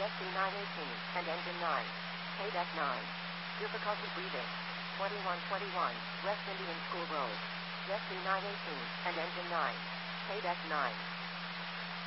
SC 918, and engine 9. KDEC 9. Difficulty breathing. 2121, West Indian School Road. SC 918, and engine 9. KDEC 9.